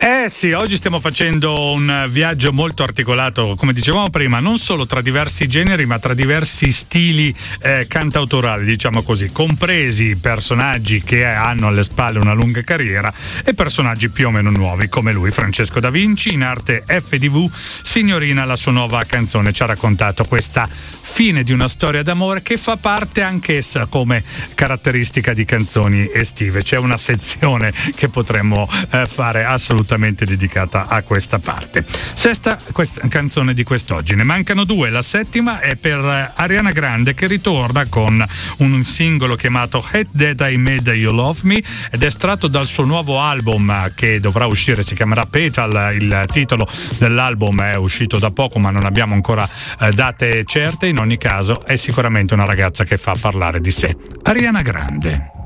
Sì, oggi stiamo facendo un viaggio molto articolato, come dicevamo prima, non solo tra diversi generi, ma tra diversi stili cantautorali, diciamo così, compresi personaggi che hanno alle spalle una lunga carriera e personaggi più o meno nuovi, come lui, Francesco Da Vinci, in arte FDV, Signorina, la sua nuova canzone, ci ha raccontato questa fine di una storia d'amore che fa parte anch'essa come caratteristica di canzoni estive. C'è una sezione che potremmo fare assolutamente dedicata a questa parte. Sesta questa canzone di quest'oggi, ne mancano due. La settima è per Ariana Grande, che ritorna con un singolo chiamato Hate That I Made You Love Me ed è estratto dal suo nuovo album che dovrà uscire, si chiamerà Petal. Il titolo dell'album è uscito da poco, ma non abbiamo ancora date certe. In ogni caso è sicuramente una ragazza che fa parlare di sé. Ariana Grande.